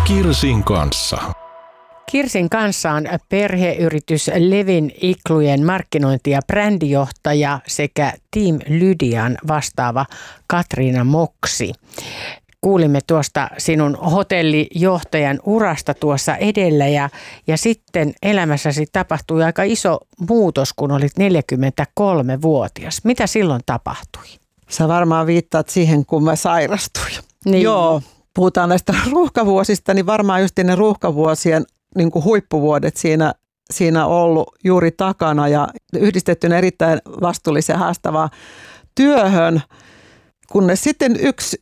Kirsin kanssa. Kirsin kanssa on perheyritys Levin Iklujen markkinointi- ja brändijohtaja sekä Team Lydian vastaava Katriina Moksi. Kuulimme tuosta sinun hotellijohtajan urasta tuossa edellä ja sitten elämässäsi tapahtui aika iso muutos, kun olit 43-vuotias. Mitä silloin tapahtui? Sä varmaan viittaat siihen, kun mä sairastuin. Niin. Joo, puhutaan näistä ruuhkavuosista, niin varmaan just ne ruuhkavuosien niin kuin huippuvuodet siinä ollut juuri takana ja yhdistettynä erittäin vastuullisen haastavaan työhön. Kunnes sitten yksi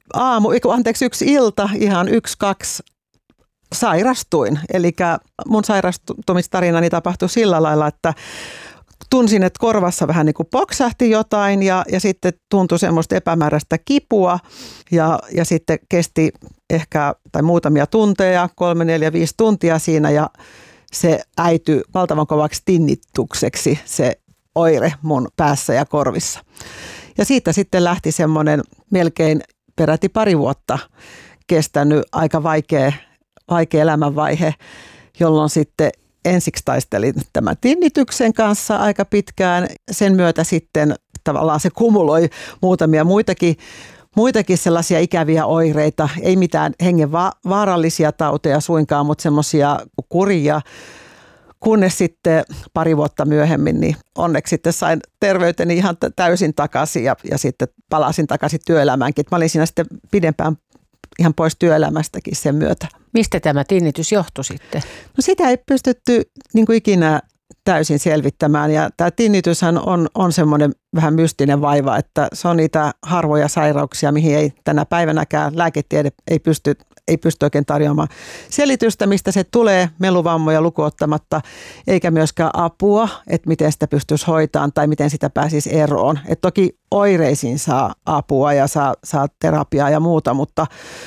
ilta, ihan 1-2 sairastuin. Eli mun sairastumistarinani tapahtui sillä lailla, että tunsin, että korvassa vähän niin kuin poksahti jotain ja sitten tuntui semmoista epämääräistä kipua ja sitten kesti ehkä muutamia tunteja, 3, 4, 5 tuntia siinä ja se äityi valtavan kovaksi tinnitukseksi se oire mun päässä ja korvissa. Ja siitä sitten lähti semmoinen melkein peräti 2 vuotta kestänyt aika vaikea elämänvaihe, jolloin sitten ensiksi taistelin tämän tinnityksen kanssa aika pitkään. Sen myötä sitten tavallaan se kumuloi muutamia muitakin sellaisia ikäviä oireita. Ei mitään hengen vaarallisia tauteja suinkaan, mutta semmoisia kurjia. Kunnes sitten 2 vuotta myöhemmin, niin onneksi sitten sain terveyteni ihan täysin takaisin ja sitten palasin takaisin työelämäänkin. Mä olin siinä sitten pidempään ihan pois työelämästäkin sen myötä. Mistä tämä tinnitys johtui sitten? No sitä ei pystytty niin kuin ikinä täysin selvittämään ja tämä tinnityshän on semmoinen vähän mystinen vaiva, että se on niitä harvoja sairauksia, mihin ei tänä päivänäkään lääketiede ei pysty oikein tarjoamaan selitystä, mistä se tulee meluvammoja lukuun ottamatta, eikä myöskään apua, että miten sitä pystyisi hoitamaan tai miten sitä pääsisi eroon. Et toki oireisiin saa apua ja saa terapiaa ja muuta, mutta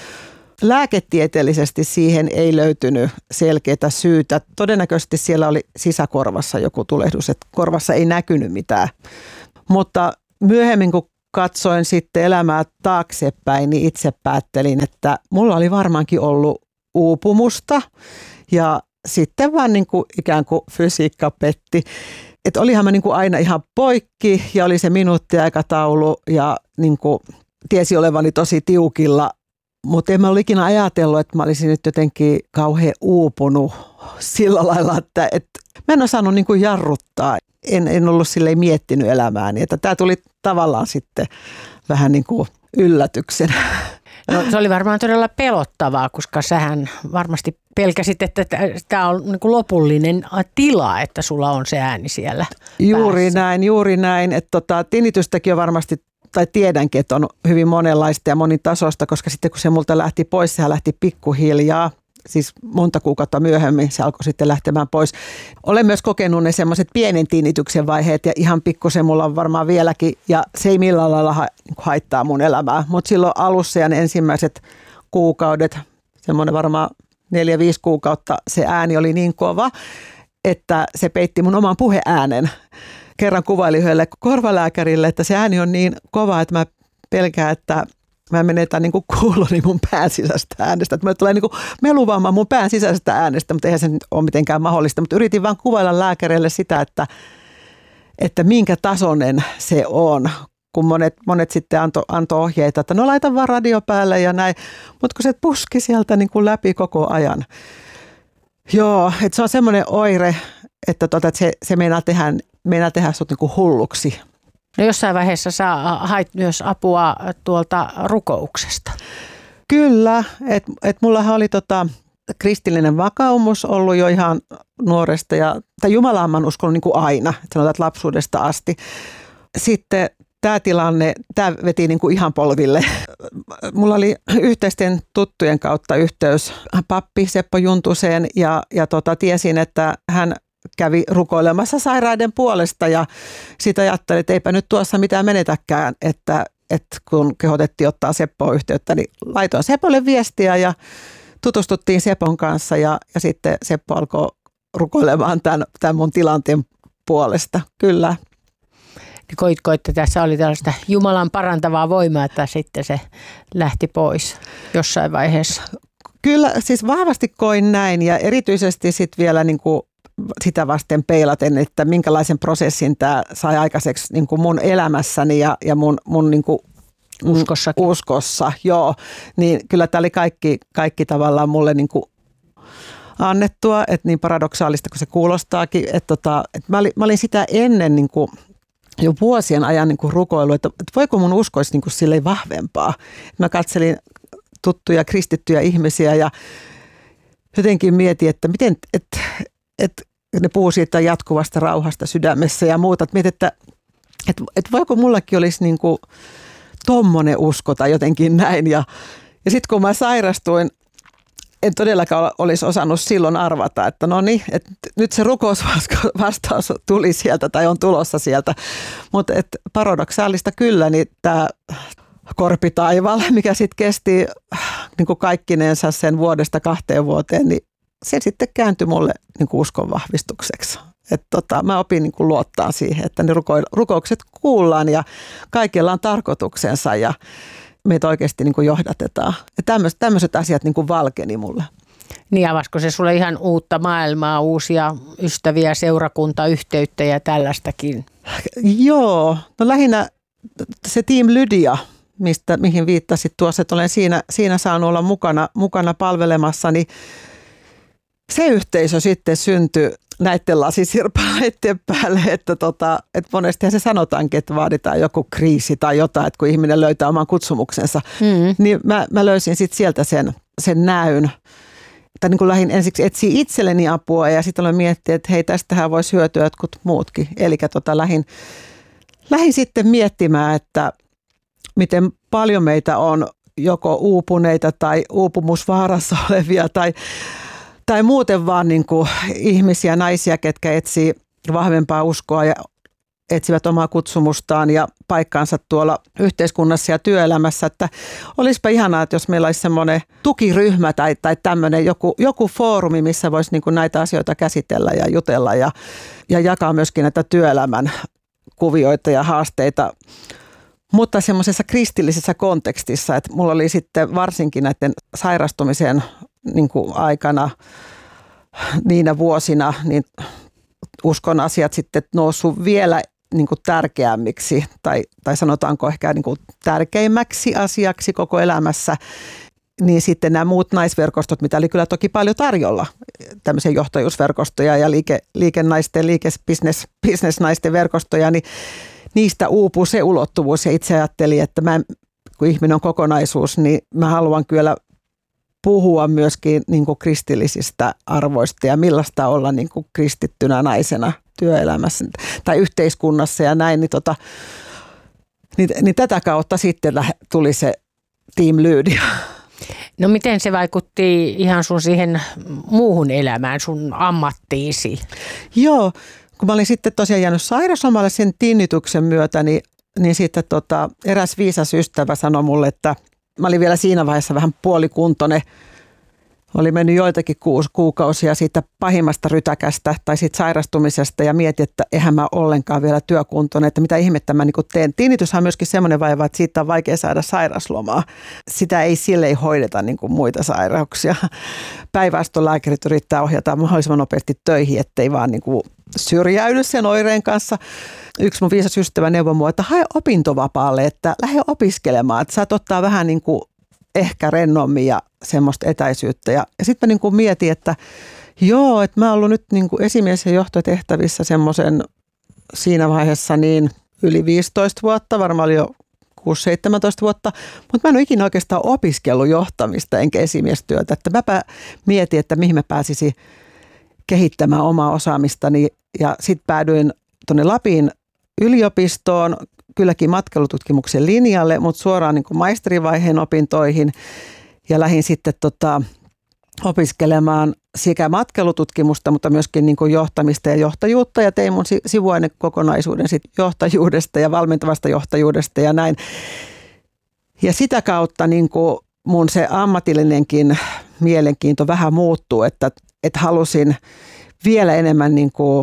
lääketieteellisesti siihen ei löytynyt selkeää syytä. Todennäköisesti siellä oli sisäkorvassa joku tulehdus, että korvassa ei näkynyt mitään. Mutta myöhemmin kun katsoin sitten elämää taaksepäin, niin itse päättelin, että mulla oli varmaankin ollut uupumusta ja sitten vaan niin kuin ikään kuin fysiikka petti. Että olihan mä niin kuin aina ihan poikki ja oli se minuuttiaikataulu ja niin kuin tiesi olevani tosi tiukilla. Mutta en mä ole ikinä ajatellut, että mä olisin nyt jotenkin kauhean uupunut sillä lailla, että mä en osannut niin kuin jarruttaa. En ollut silleen miettinyt elämääni, että tämä tuli tavallaan sitten vähän niin kuin yllätyksenä. No, se oli varmaan todella pelottavaa, koska sähän varmasti pelkäsit, että tämä on niin kuin lopullinen tila, että sulla on se ääni siellä Juuri näin. Että tinnitystäkin on varmasti, tai tiedänkin, että on hyvin monenlaista ja monitasoista, koska sitten kun se multa lähti pois, sehän lähti pikkuhiljaa. Siis monta kuukautta myöhemmin se alkoi sitten lähtemään pois. Olen myös kokenut ne semmoiset pienen tinnityksen vaiheet ja ihan pikkusen mulla on varmaan vieläkin ja se ei millään lailla haittaa mun elämää. Mutta silloin alussa ja ne ensimmäiset kuukaudet, semmoinen varmaan 4-5 kuukautta se ääni oli niin kova, että se peitti mun oman puheäänen. Kerran kuvailin yhdelle korvalääkärille, että se ääni on niin kova, että mä pelkään, että mä menetän niin kuin kuuloni mun pään sisäistä äänestä. Että mulle tulee niin kuin meluvamma mun pään sisäisestä äänestä, mutta eihän se nyt ole mitenkään mahdollista. Mutta yritin vaan kuvailla lääkärille sitä, että minkä tasoinen se on. Kun monet sitten antoi ohjeita, että no laita vaan radio päälle ja näin. Mutta kun se puski sieltä niin kuin läpi koko ajan. Joo, että se on semmoinen oire, että se meinaa tehdä sut niin kuin hulluksi. No jossain vaiheessa sä hait myös apua tuolta rukouksesta. Kyllä, että mullahan oli kristillinen vakaumus ollut jo ihan nuoresta tai Jumalaan mä oon uskonut niin kuin aina, että sanotaan, että lapsuudesta asti. Sitten tämä tilanne, tämä veti niin kuin ihan polville. Mulla oli yhteisten tuttujen kautta yhteys pappi Seppo Juntuseen ja tiesin, että hän kävi rukoilemassa sairaiden puolesta ja sitä ajattelin, että eipä nyt tuossa mitään menetäkään, että kun kehotettiin ottaa Seppoon yhteyttä, niin laitoin Sepolle viestiä ja tutustuttiin Sepon kanssa ja sitten Seppo alkoi rukoilemaan tämän mun tilanteen puolesta. Kyllä. Koitko, että tässä oli tällaista Jumalan parantavaa voimaa, että sitten se lähti pois jossain vaiheessa? Kyllä, siis vahvasti koin näin ja erityisesti sitten vielä niin kuin sitä vasten peilaten, että minkälaisen prosessin tämä sai aikaiseksi niin kuin mun elämässäni ja mun niin kuin uskossa, joo. Niin kyllä tämä oli kaikki tavallaan mulle niin kuin annettua, että niin paradoksaalista kuin se kuulostaakin, että mä olin sitä ennen niin kuin jo vuosien ajan niin kuin rukoillut, että voiko mun usko olisi niin kuin silleen vahvempaa. Mä katselin tuttuja kristittyjä ihmisiä ja jotenkin mietin, että miten, että ne puhuu siitä jatkuvasta rauhasta sydämessä ja muuta. Mietin, että voiko mullakin olisi niin kuin tommonen usko tai jotenkin näin. Ja sitten kun mä sairastuin, en todellakaan olisi osannut silloin arvata, että no niin, että nyt se rukousvastaus tuli sieltä tai on tulossa sieltä. Mutta paradoksaalista kyllä, niin tämä korpitaival, mikä sitten kesti niin kuin kaikkinensa sen vuodesta 2 vuoteen, niin se sitten kääntyi mulle niin kuin uskon vahvistukseksi. Mä opin niin kuin luottaa siihen, että ne rukoukset kuullaan ja kaikilla on tarkoituksensa ja meitä oikeasti niin kuin johdatetaan. Ja tämmöiset asiat niin kuin valkeni mulle. Niin avasko se sulle ihan uutta maailmaa, uusia ystäviä, seurakuntayhteyttä ja tällaistakin? Joo, no lähinnä se Team Lydia, mihin viittasit tuossa, että olen siinä saanut olla mukana palvelemassa, niin se yhteisö sitten syntyi näiden lasisirpaleiden päälle, että monestihan se sanotaankin, että vaaditaan joku kriisi tai jotain, että kun ihminen löytää oman kutsumuksensa, niin mä löysin sitten sieltä sen näyn. Tai niin kuin lähdin ensiksi etsiä itselleni apua ja sitten olen miettinyt, että hei, tästähän voisi hyötyä jotkut muutkin. Eli lähdin sitten miettimään, että miten paljon meitä on joko uupuneita tai uupumusvaarassa olevia tai muuten vaan niin kuin ihmisiä, naisia, ketkä etsii vahvempaa uskoa ja etsivät omaa kutsumustaan ja paikkaansa tuolla yhteiskunnassa ja työelämässä. Että olisipa ihanaa, että jos meillä olisi semmoinen tukiryhmä tai tämmöinen joku foorumi, missä voisi niin kuin näitä asioita käsitellä ja jutella ja jakaa myöskin näitä työelämän kuvioita ja haasteita. Mutta semmoisessa kristillisessä kontekstissa, että mulla oli sitten varsinkin näiden sairastumisen niin kuin aikana niinä vuosina, niin uskon asiat sitten noussut vielä niin kuin tärkeämmiksi tai sanotaanko ehkä niin kuin tärkeimmäksi asiaksi koko elämässä. Niin sitten nämä muut naisverkostot, mitä oli kyllä toki paljon tarjolla, tämmöisiä johtajuusverkostoja ja liikenaisten, bisnesnaisten verkostoja, niin niistä uupuu se ulottuvuus ja itse ajattelin, että kun ihminen on kokonaisuus, niin mä haluan kyllä puhua myöskin niin kuin kristillisistä arvoista ja millaista olla niin kuin kristittynä naisena työelämässä tai yhteiskunnassa ja näin. Niin tätä kautta sitten tuli se Team Lydia. No miten se vaikutti ihan sun siihen muuhun elämään, sun ammattiisi? Joo, kun mä olin sitten tosiaan jäänyt sairauslomalle sen tinnityksen myötä, niin sitten eräs viisas ystävä sanoi mulle, että mä olin vielä siinä vaiheessa vähän puolikuntoinen. Oli mennyt joitakin kuukausia siitä pahimmasta rytäkästä tai siitä sairastumisesta ja mietin, että eihän mä ollenkaan vielä työkuntoinen, että mitä ihmettä mä niin teen. Tinnityshän on myöskin semmoinen vaiva, että siitä on vaikea saada sairauslomaa. Sitä ei silleen hoideta niin kuin muita sairauksia. Päinvastoin lääkärit yrittää ohjata mahdollisimman nopeasti töihin, ettei vaan niin kuin syrjäydy sen oireen kanssa. Yksi mun viisas ystävä neuvoi mua, että hae opintovapaalle, että lähde opiskelemaan, että saat ottaa vähän niin kuin ehkä rennommin ja semmoista etäisyyttä. Ja sitten mä niin kuin mietin, että joo, että mä oon ollut nyt niin kuin esimies- ja johtotehtävissä semmoisen siinä vaiheessa niin yli 15 vuotta, varmaan oli jo 6-17 vuotta, mutta mä en ole ikinä oikeastaan opiskellut johtamista enkä esimiestyötä. Että mäpä mietin, että mihin mä pääsisin kehittämään omaa osaamistani ja sitten päädyin tuonne Lapin yliopistoon, kylläkin matkailututkimuksen linjalle, mutta suoraan niin kuin maisterivaiheen opintoihin ja lähdin sitten opiskelemaan sekä matkailututkimusta, mutta myöskin niin kuin johtamista ja johtajuutta ja tein mun sivuainekokonaisuuden sit johtajuudesta ja valmentavasta johtajuudesta ja näin. Ja sitä kautta niin kuin mun se ammatillinenkin mielenkiinto vähän muuttuu, että halusin vielä enemmän niin kuin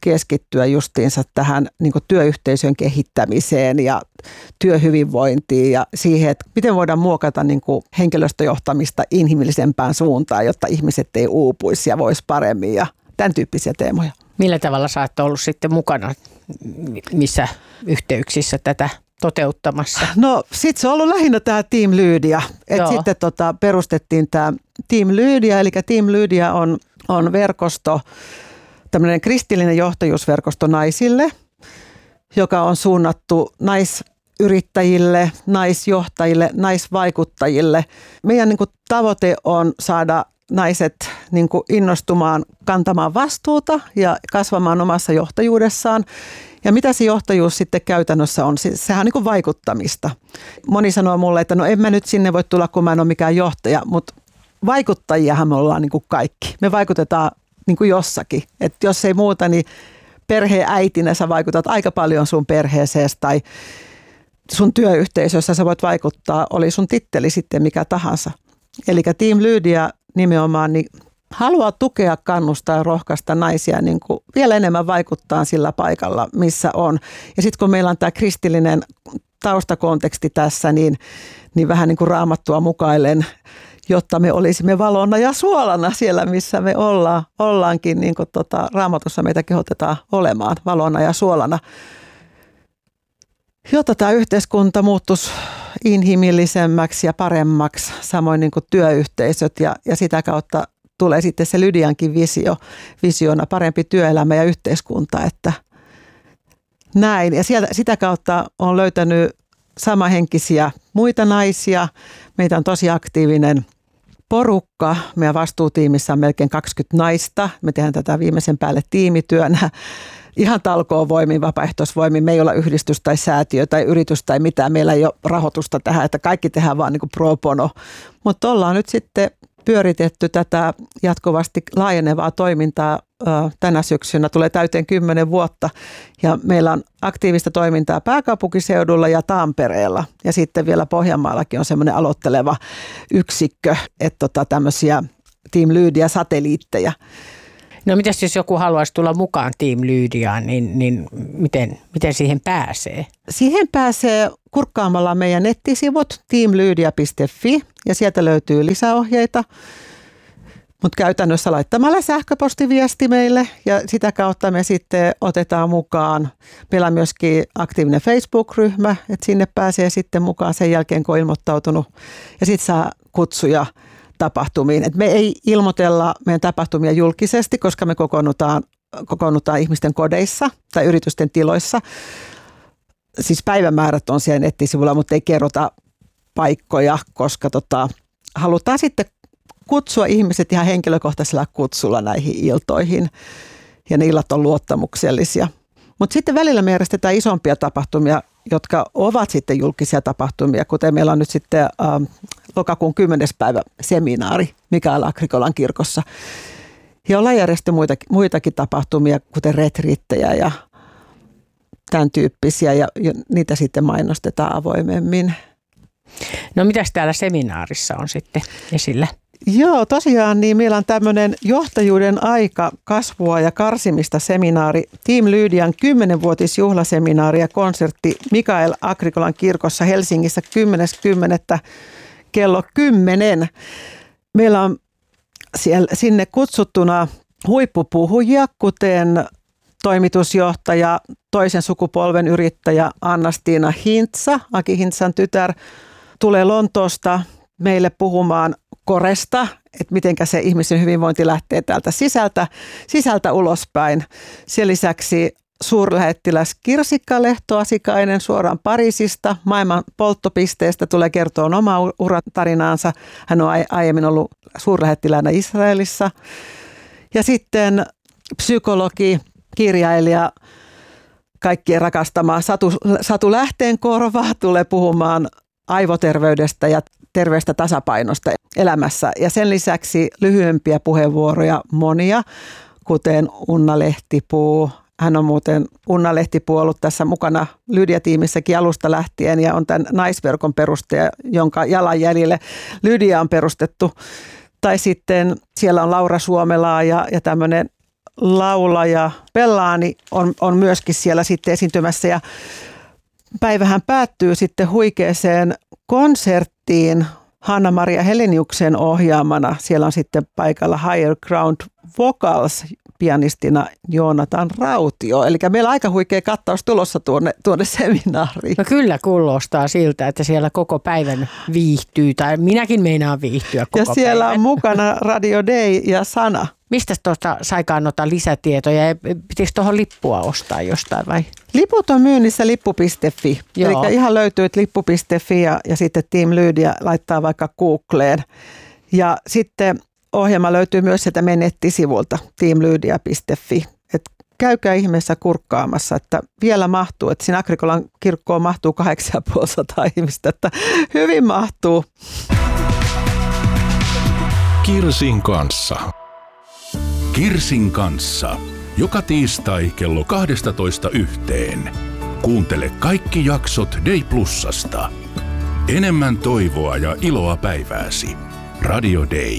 keskittyä justiinsa tähän niin kuin työyhteisön kehittämiseen ja työhyvinvointiin ja siihen, että miten voidaan muokata niin kuin henkilöstöjohtamista inhimillisempään suuntaan, jotta ihmiset ei uupuisi ja voisi paremmin ja tämän tyyppisiä teemoja. Millä tavalla sä oot ollut sitten mukana, missä yhteyksissä tätä toteuttamassa? No sitten se on ollut lähinnä tämä Team Lydia. Sitten perustettiin tämä Team Lydia, eli Team Lydia on verkosto, tämmöinen kristillinen johtajuusverkosto naisille, joka on suunnattu naisyrittäjille, naisjohtajille, naisvaikuttajille. Meidän niin kuin tavoite on saada naiset niin kuin innostumaan, kantamaan vastuuta ja kasvamaan omassa johtajuudessaan. Ja mitä se johtajuus sitten käytännössä on? Sehän on niin kuin vaikuttamista. Moni sanoo mulle, että no en mä nyt sinne voi tulla, kun mä en ole mikään johtaja, mutta vaikuttajiahan me ollaan niin kuin kaikki. Me vaikutetaan niin kuin jossakin. Että jos ei muuta, niin perheäitinä sä vaikutat aika paljon sun perheeseesi tai sun työyhteisössä sä voit vaikuttaa, oli sun titteli sitten mikä tahansa. Eli Team Lydia nimenomaan niin haluaa tukea, kannustaa ja rohkaista naisia niin kuin vielä enemmän vaikuttaa sillä paikalla, missä on. Ja sitten kun meillä on tämä kristillinen taustakonteksti tässä, niin vähän niin kuin Raamattua mukailen, jotta me olisimme valona ja suolana siellä, missä me ollaankin, niin kuin Raamatussa meitä kehotetaan olemaan valona ja suolana. Jotta tämä yhteiskunta muuttuisi inhimillisemmäksi ja paremmaksi, samoin niin kuin työyhteisöt ja sitä kautta tulee sitten se Lydiankin visiona parempi työelämä ja yhteiskunta, että näin. Ja sitä kautta on löytänyt samahenkisiä muita naisia. Meitä on tosi aktiivinen porukka. Meidän vastuutiimissä on melkein 20 naista. Me tehdään tätä viimeisen päälle tiimityönä. Ihan talkoovoimin, vapaaehtoisvoimin. Me ei olla yhdistys tai säätiö tai yritys tai mitään. Meillä ei ole rahoitusta tähän, että kaikki tehdään vaan niin kuin pro bono. Mutta ollaan nyt sitten pyöritetty tätä jatkuvasti laajenevaa toimintaa. Tänä syksynä tulee täyteen 10 vuotta ja meillä on aktiivista toimintaa pääkaupunkiseudulla ja Tampereella ja sitten vielä Pohjanmaallakin on semmoinen aloitteleva yksikkö, että tämmöisiä Team Lydia-satelliitteja. No mitäs jos joku haluaisi tulla mukaan Team Lydiaan, niin miten siihen pääsee? Siihen pääsee kurkkaamalla meidän nettisivut teamlydia.fi ja sieltä löytyy lisäohjeita. Mutta käytännössä laittamalla sähköpostiviesti meille ja sitä kautta me sitten otetaan mukaan. Meillä on myöskin aktiivinen Facebook-ryhmä, että sinne pääsee sitten mukaan sen jälkeen, kun on ilmoittautunut. Ja sitten saa kutsuja tapahtumiin. Et me ei ilmoitella meidän tapahtumia julkisesti, koska me kokoonnutaan ihmisten kodeissa tai yritysten tiloissa. Siis päivämäärät on siellä nettisivulla, mutta ei kerrota paikkoja, koska halutaan sitten kutsua ihmiset ihan henkilökohtaisella kutsulla näihin iltoihin ja ne illat on luottamuksellisia. Mutta sitten välillä me järjestetään isompia tapahtumia, jotka ovat sitten julkisia tapahtumia, kuten meillä on nyt sitten lokakuun 10. päivä seminaari Mikael Agrikolan kirkossa. Ja ollaan järjestetty muitakin tapahtumia, kuten retriittejä ja tämän tyyppisiä ja niitä sitten mainostetaan avoimemmin. No mitäs täällä seminaarissa on sitten esillä? Joo, tosiaan niin meillä on tämmöinen johtajuuden aika, kasvua ja karsimista seminaari. Team Lydian 10-vuotisjuhlaseminaari ja konsertti Mikael Agrikolan kirkossa Helsingissä 10.10. kello 10. Meillä on sinne kutsuttuna huippupuhujia, kuten toimitusjohtaja, toisen sukupolven yrittäjä Anna-Stiina Hintsa, Aki Hintsan tytär, tulee Lontoosta meille puhumaan koresta, että miten se ihmisen hyvinvointi lähtee täältä sisältä ulospäin. Sen lisäksi suurlähettiläs Kirsikka Lehto-Asikainen suoraan Pariisista, maailman polttopisteestä tulee kertoa omaa uratarinaansa. Hän on aiemmin ollut suurlähettiläänä Israelissa. Ja sitten psykologi, kirjailija, kaikkien rakastama Satu Lähteenkorva tulee puhumaan aivoterveydestä ja terveestä tasapainosta elämässä. Ja sen lisäksi lyhyempiä puheenvuoroja monia, kuten Unna Lehtipuu. Hän on muuten Unna Lehtipuu ollut tässä mukana Lydia-tiimissäkin alusta lähtien ja on tämän naisverkon perustaja, jonka jalanjäljille Lydia on perustettu. Tai sitten siellä on Laura Suomelaa ja tämmöinen laulaja Bellaani on myöskin siellä sitten esiintymässä ja päivähän päättyy sitten huikeeseen konserttiin Hanna-Maria Heleniuksen ohjaamana. Siellä on sitten paikalla Higher Ground Vocals pianistina Joonatan Rautio. Eli meillä on aika huikea kattaus tulossa tuonne seminaariin. No kyllä kuulostaa siltä, että siellä koko päivän viihtyy, tai minäkin meinaan viihtyä koko Ja siellä päivän. on mukana Radio Day ja Sana. Mistä tuosta saikaan ottaa lisätietoja? Pitikö tuohon lippua ostaa jostain vai? Liput on myynnissä lippu.fi. Eli ihan löytyy lippu.fi ja sitten Team Lydia laittaa vaikka Googleen. Ja sitten ohjelma löytyy myös sieltä meidän nettisivulta teamlydia.fi. Käykää ihmeessä kurkkaamassa, että vielä mahtuu. Että siinä Agrikolan kirkkoon mahtuu 850 ihmistä, että hyvin mahtuu. Kirsin kanssa. Kirsin kanssa. Joka tiistai kello 12:00. Kuuntele kaikki jaksot Day Plusasta. Enemmän toivoa ja iloa päivääsi. Radio Day.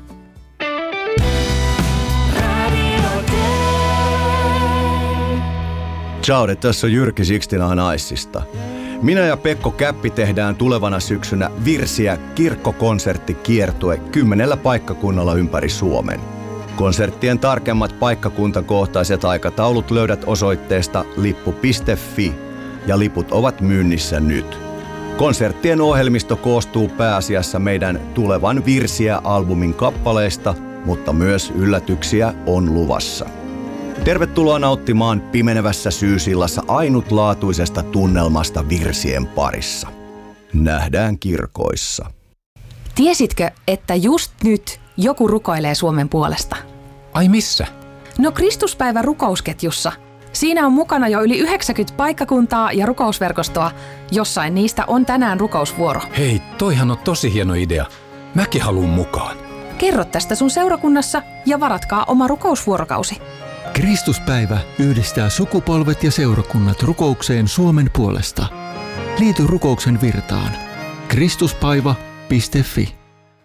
Ciao, tässä on Jyrki Sixtina Naissista. Minä ja Pekko Käppi tehdään tulevana syksynä Virsiä kirkkokonserttikiertue 10 paikkakunnalla ympäri Suomen. Konserttien tarkemmat paikkakuntakohtaiset aikataulut löydät osoitteesta lippu.fi ja liput ovat myynnissä nyt. Konserttien ohjelmisto koostuu pääasiassa meidän tulevan Virsiä-albumin kappaleista, mutta myös yllätyksiä on luvassa. Tervetuloa nauttimaan pimenevässä syysillassa ainutlaatuisesta tunnelmasta virsien parissa. Nähdään kirkoissa. Tiesitkö, että just nyt joku rukoilee Suomen puolesta? Ai missä? No Kristuspäivä rukousketjussa. Siinä on mukana jo yli 90 paikkakuntaa ja rukousverkostoa. Jossain niistä on tänään rukousvuoro. Hei, toihan on tosi hieno idea. Mäkin haluun mukaan. Kerro tästä sun seurakunnassa ja varatkaa oma rukousvuorokausi. Kristuspäivä yhdistää sukupolvet ja seurakunnat rukoukseen Suomen puolesta. Liity rukouksen virtaan. Kristuspaiva.fi.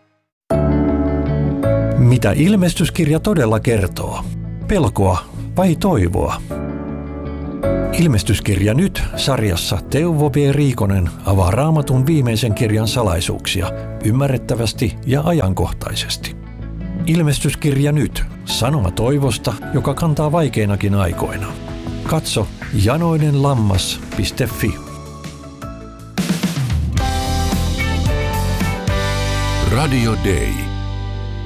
Mitä ilmestyskirja todella kertoo? Pelkoa vai toivoa? Ilmestyskirja nyt -sarjassa Teuvo V. Riikonen avaa Raamatun viimeisen kirjan salaisuuksia ymmärrettävästi ja ajankohtaisesti. Ilmestyskirja nyt -sanoma toivosta, joka kantaa vaikeinakin aikoina. Katso janoinenlammas.fi. Radio Day.